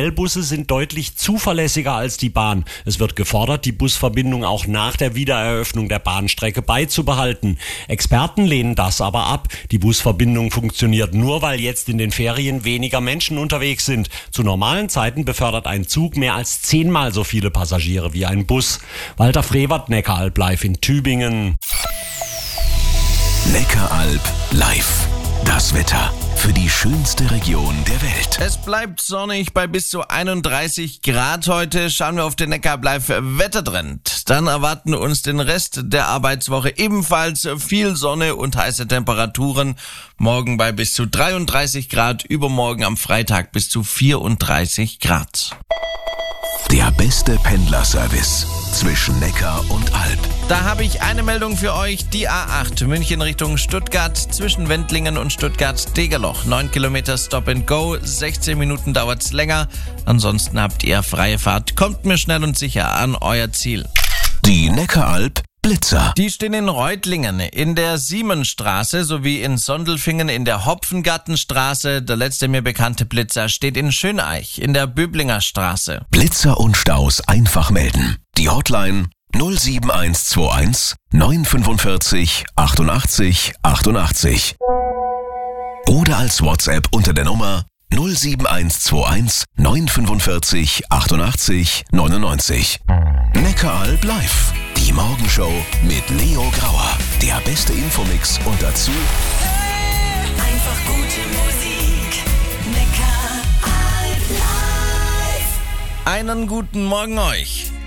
Schnellbusse sind deutlich zuverlässiger als die Bahn. Es wird gefordert, die Busverbindung auch nach der Wiedereröffnung der Bahnstrecke beizubehalten. Experten lehnen das aber ab. Die Busverbindung funktioniert nur, weil jetzt in den Ferien weniger Menschen unterwegs sind. Zu normalen Zeiten befördert ein Zug mehr als 10-mal so viele Passagiere wie ein Bus. Walter Frevert, Neckaralb live in Tübingen. Neckaralb live. Das Wetter für die schönste Region der Welt. Es bleibt sonnig bei bis zu 31 Grad heute. Schauen wir auf den Neckaralb live Wettertrend. Dann erwarten uns den Rest der Arbeitswoche ebenfalls viel Sonne und heiße Temperaturen. Morgen bei bis zu 33 Grad, übermorgen am Freitag bis zu 34 Grad. Der beste Pendlerservice zwischen Neckar und Alb. Da habe ich eine Meldung für euch. Die A8 München Richtung Stuttgart zwischen Wendlingen und Stuttgart-Degerloch. 9 Kilometer Stop and Go. 16 Minuten dauert's länger. Ansonsten habt ihr freie Fahrt. Kommt mir schnell und sicher an euer Ziel. Die Neckaralb Blitzer. Die stehen in Reutlingen, in der Siemensstraße sowie in Sondelfingen in der Hopfengartenstraße. Der letzte mir bekannte Blitzer steht in Schöneich in der Böblinger Straße. Blitzer und Staus einfach melden. Die Hotline 07121 945 88 88. Oder als WhatsApp unter der Nummer 07121 945 88 99. Neckaralb live. Die Morgenshow mit Leo Grauer. Der beste Infomix und dazu einfach gute Musik. Neckaralb live. Einen guten Morgen euch.